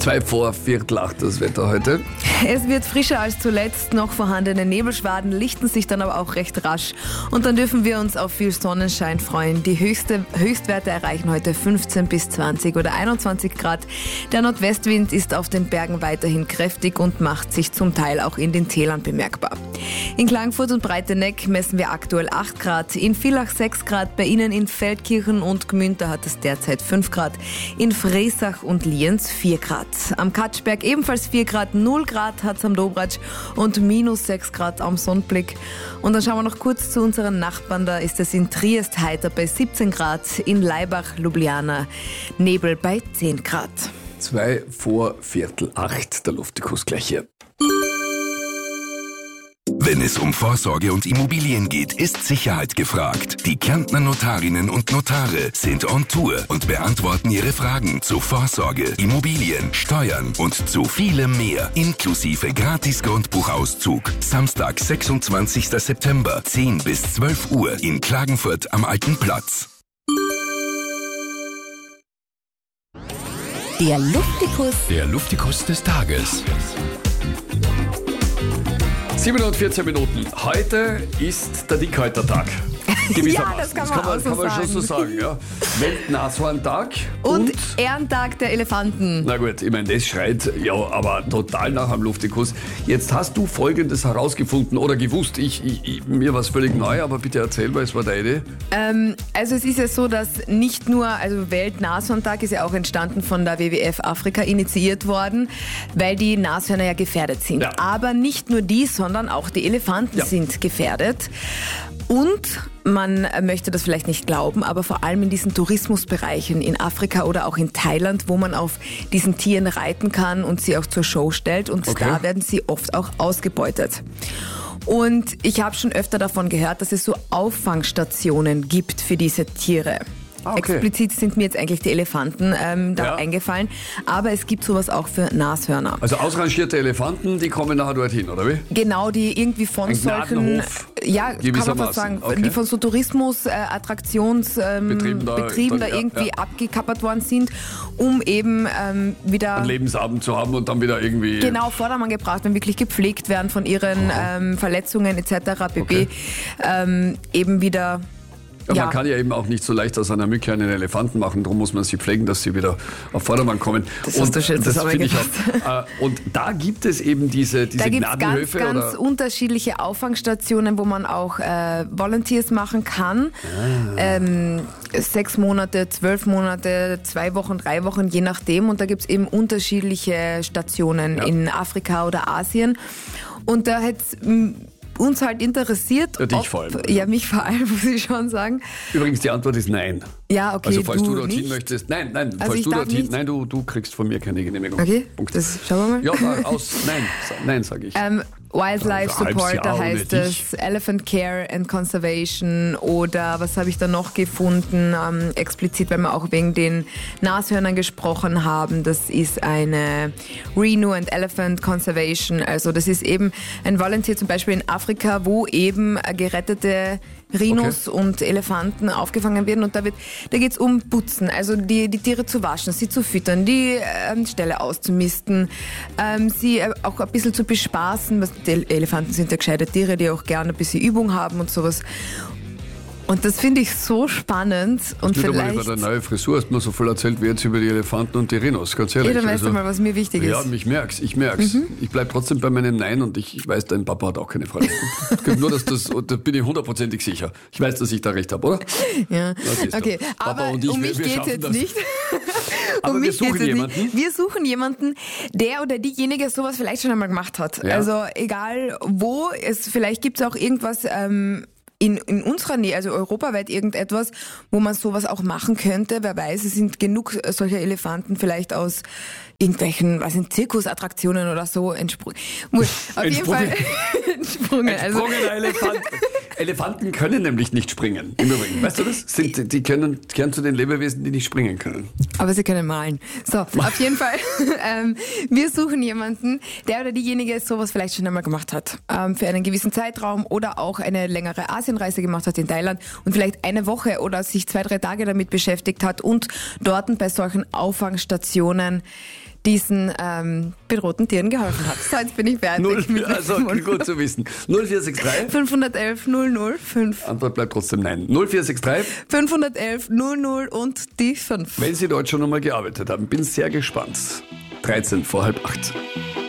7:45 das Wetter heute. Es wird frischer als zuletzt, noch vorhandene Nebelschwaden lichten sich dann aber auch recht rasch. Und dann dürfen wir uns auf viel Sonnenschein freuen. Die Höchstwerte erreichen heute 15 bis 20 oder 21 Grad. Der Nordwestwind ist auf den Bergen weiterhin kräftig und macht sich zum Teil auch in den Tälern bemerkbar. In Klagenfurt und Breiteneck messen wir aktuell 8 Grad, in Villach 6 Grad, bei Ihnen in Feldkirchen und Gmünd hat es derzeit 5 Grad, in Fresach und Lienz 4 Grad. Am Katschberg ebenfalls 4 Grad, 0 Grad hat es am Dobratsch und minus 6 Grad am Sonnblick. Und dann schauen wir noch kurz zu unseren Nachbarn, da ist es in Triest heiter bei 17 Grad, in Laibach, Ljubljana Nebel bei 10 Grad. 7:45, der Luftikus gleich hier. Wenn es um Vorsorge und Immobilien geht, ist Sicherheit gefragt. Die Kärntner Notarinnen und Notare sind on Tour und beantworten Ihre Fragen zu Vorsorge, Immobilien, Steuern und zu vielem mehr, inklusive gratis Grundbuchauszug. Samstag, 26. September, 10 bis 12 Uhr in Klagenfurt am Alten Platz. Der Luftikus. Der Luftikus des Tages. 7:14. Heute ist der Dickhäutertag. Ja, das kann man schon so sagen. Ja. Weltnashorntag und Ehrentag der Elefanten. Na gut, ich meine, das schreit ja aber total nach am Luftikus. Jetzt hast du Folgendes herausgefunden oder gewusst. Mir war es völlig neu, aber bitte erzähl, weil es war deine Idee. Also es ist ja so, dass nicht nur, also Weltnashorntag ist ja auch entstanden von der WWF Afrika initiiert worden, weil die Nashörner ja gefährdet sind. Ja. Aber nicht nur die, sondern auch die Elefanten sind gefährdet. Und man möchte das vielleicht nicht glauben, aber vor allem in diesen Tourismusbereichen in Afrika oder auch in Thailand, wo man auf diesen Tieren reiten kann und sie auch zur Show stellt. Und da werden sie oft auch ausgebeutet. Und ich habe schon öfter davon gehört, dass es so Auffangstationen gibt für diese Tiere. Okay. Explizit sind mir jetzt eigentlich die Elefanten eingefallen, aber es gibt sowas auch für Nashörner. Also ausrangierte Elefanten, die kommen nachher dorthin, oder wie? Genau, die irgendwie von solchen, ja, kann man fast sagen, die von so Tourismus, Attraktionsbetrieben da irgendwie abgekappert worden sind, um eben wieder einen Lebensabend zu haben und dann wieder irgendwie... Genau, Vordermann gebracht, wenn wirklich gepflegt werden von ihren Verletzungen etc. pp. Eben wieder... Ja, man kann ja eben auch nicht so leicht aus einer Mücke einen Elefanten machen, darum muss man sie pflegen, dass sie wieder auf Vordermann kommen. Das hast du schön zusammengefasst. Und da gibt es eben diese Gnadenhöfe. Da gibt es ganz unterschiedliche Auffangstationen, wo man auch Volunteers machen kann. 6 Monate, 12 Monate, 2 Wochen, 3 Wochen, je nachdem. Und da gibt es eben unterschiedliche Stationen in Afrika oder Asien. Und da hätte uns halt interessiert. Ja, dich vor allem. Ja, mich vor allem, muss ich schon sagen. Übrigens, die Antwort ist nein. Ja, okay. Also, falls du dorthin nicht? möchtest. Nein, Also falls du dorthin. Nein, du kriegst von mir keine Genehmigung. Okay, Punkt. das schauen wir mal. Ja, nein, sage ich. Wildlife Support, da heißt es Elephant Care and Conservation oder was habe ich da noch gefunden, explizit, weil wir auch wegen den Nashörnern gesprochen haben, das ist eine Rhino and Elephant Conservation, also das ist eben ein Volunteer zum Beispiel in Afrika, wo eben gerettete Rhinos und Elefanten aufgefangen werden und da geht es um Putzen, also die Tiere zu waschen, sie zu füttern, die Ställe auszumisten, sie auch ein bisschen zu bespaßen. Die Elefanten sind ja gescheite Tiere, die auch gerne ein bisschen Übung haben und sowas. Und das finde ich so spannend. Und vielleicht über deine neue Frisur hast du mir so viel erzählt wie jetzt über die Elefanten und die Rhinos, ganz ehrlich. Ja, dann weißt du mal, was mir wichtig ist. Ja, ich merk's. Ich bleibe trotzdem bei meinem Nein und ich weiß, dein Papa hat auch keine Freude. Nur, da bin ich hundertprozentig sicher. Ich weiß, dass ich da recht habe, oder? Ja, okay. Aber und ich, um mich geht es jetzt nicht. Aber wir suchen jemanden. Wir suchen jemanden, der oder diejenige sowas vielleicht schon einmal gemacht hat. Ja. Also egal wo, vielleicht gibt es auch irgendwas... In unserer Nähe, also europaweit irgendetwas, wo man sowas auch machen könnte. Wer weiß, es sind genug solcher Elefanten vielleicht aus irgendwelchen, Zirkusattraktionen oder so entsprungen. Auf jeden Fall entsprungen. Elefanten können nämlich nicht springen. Im Übrigen, weißt du das? Die gehören zu den Lebewesen, die nicht springen können. Aber sie können malen. So, auf jeden Fall. Wir suchen jemanden, der oder diejenige sowas vielleicht schon einmal gemacht hat. Für einen gewissen Zeitraum oder auch eine längere Asienreise gemacht hat in Thailand und vielleicht eine Woche oder sich 2-3 Tage damit beschäftigt hat und dort bei solchen Auffangstationen diesen bedrohten Tieren geholfen hat. So, jetzt bin ich fertig. Also gut zu wissen. 0463 511 005. Antwort bleibt trotzdem nein. 0463 511 00 und die 5. Wenn Sie dort schon einmal gearbeitet haben, bin sehr gespannt. 13 vor halb 8.